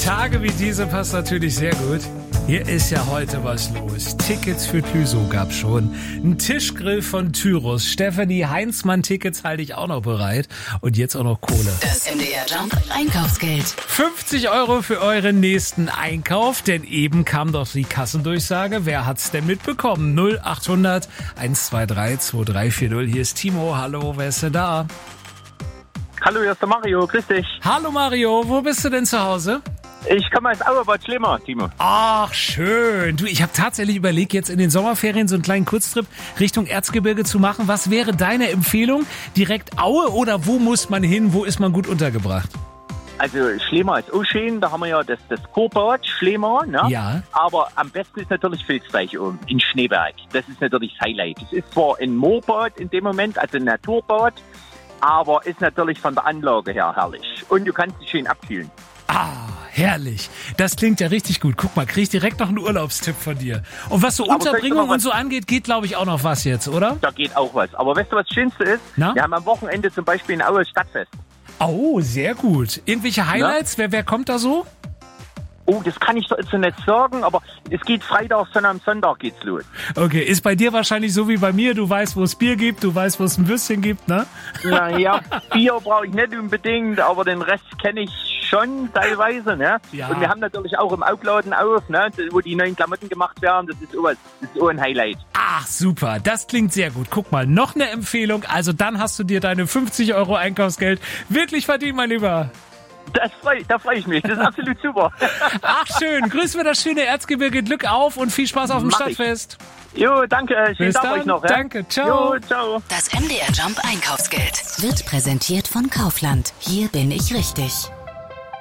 Tage wie diese passt natürlich sehr gut. Hier ist ja heute was los. Tickets für Clüsow gab's schon. Ein Tischgrill von Tyrus. Stefanie Heinzmann-Tickets halte ich auch noch bereit. Und jetzt auch noch Kohle. Das MDR Jump Einkaufsgeld. 50 € für euren nächsten Einkauf. Denn eben kam doch die Kassendurchsage. Wer hat's denn mitbekommen? 0800 123 2340. Hier ist Timo. Hallo, wer ist denn da? Hallo, hier ist der Mario, grüß dich. Hallo Mario, wo bist du denn zu Hause? Ich komme aus Auerbad Schlemmer, Timo. Ach, schön. Du, ich habe tatsächlich überlegt, jetzt in den Sommerferien so einen kleinen Kurztrip Richtung Erzgebirge zu machen. Was wäre deine Empfehlung? Direkt Aue oder wo muss man hin? Wo ist man gut untergebracht? Also Schlemmer ist auch schön, da haben wir ja das Kurbad Schlemmer, ne? Ja. Aber am besten ist natürlich Vilsdeich oben in Schneeberg. Das ist natürlich das Highlight. Es ist zwar ein Moorbad in dem Moment, also ein Naturbad, aber ist natürlich von der Anlage her herrlich. Und du kannst dich schön abkühlen. Ah, herrlich. Das klingt ja richtig gut. Guck mal, krieg ich direkt noch einen Urlaubstipp von dir. Und was so Unterbringung und so angeht, geht glaube ich auch noch was jetzt, oder? Da geht auch was. Aber weißt du, was das Schönste ist? Na? Wir haben am Wochenende zum Beispiel ein Aue Stadtfest. Oh, sehr gut. Irgendwelche Highlights? Wer kommt da so? Oh, das kann ich doch jetzt so nicht sagen, aber es geht Freitag, sondern am Sonntag geht's los. Okay, ist bei dir wahrscheinlich so wie bei mir. Du weißt, wo es Bier gibt, du weißt, wo es ein Würstchen gibt, ne? Naja, Bier brauche ich nicht unbedingt, aber den Rest kenne ich schon teilweise, ne? Ja. Und wir haben natürlich auch im Outladen auf, ne? Wo die neuen Klamotten gemacht werden, das ist auch ein Highlight. Ach, super. Das klingt sehr gut. Guck mal, noch eine Empfehlung. Also dann hast du dir deine 50 € Einkaufsgeld wirklich verdient, mein Lieber. Da freue ich mich, das ist absolut super. Ach, schön. Grüß mir das schöne Erzgebirge. Glück auf und viel Spaß auf dem Stadtfest. Jo, danke. Schönen Bis Tag dann. euch noch. Danke, ciao. Jo, ciao. Das MDR Jump Einkaufsgeld wird präsentiert von Kaufland. Hier bin ich richtig.